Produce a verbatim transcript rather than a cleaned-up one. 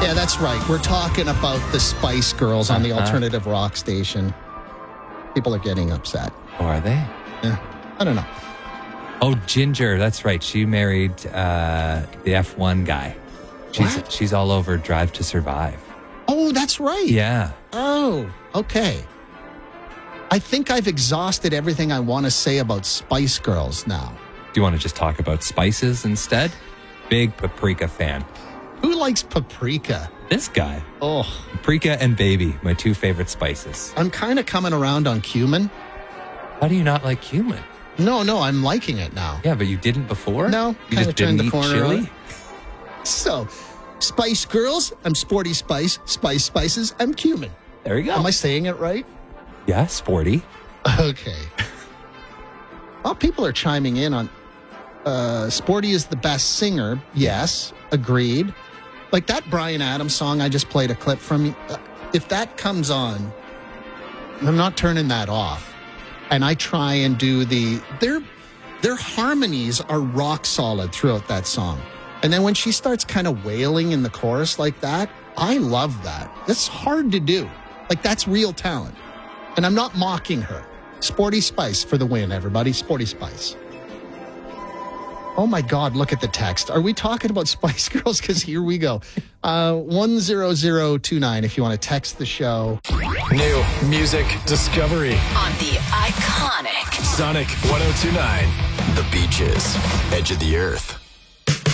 Yeah, that's right. We're talking about the Spice Girls on the Uh-huh. alternative rock station. People are getting upset. Oh, are they? Yeah, I don't know. Oh, Ginger. That's right. She married uh, the F one guy. She's What? she's all over Drive to Survive. Oh, that's right. Yeah. Oh, okay. I think I've exhausted everything I want to say about Spice Girls now. Do you want to just talk about spices instead? Big paprika fan. Who likes paprika? This guy. Oh, Paprika and baby, my two favorite spices. I'm kind of coming around on cumin. How do you not like cumin? No, no, I'm liking it now. Yeah, but you didn't before? No, You kinda just turned didn't the eat corner chili? on it. So, Spice Girls, I'm Sporty Spice. Spice Spices, I'm cumin. There you go. Am I saying it right? Yeah, sporty. Okay. Well, people are chiming in on uh, Sporty is the best singer. Yes, agreed. Like that Bryan Adams song I just played a clip from. Uh, if that comes on, I'm not turning that off. And I try and do the their their harmonies are rock solid throughout that song. And then when she starts kind of wailing in the chorus like that, I love that. That's hard to do. Like that's real talent. And I'm not mocking her. Sporty Spice for the win, everybody. Sporty Spice. Oh my God, look at the text. Are we talking about Spice Girls? Because here we go. Uh, one zero zero two nine if you want to text the show. New music discovery. On the iconic Sonic one oh two nine. The Beaches. Edge of the Earth.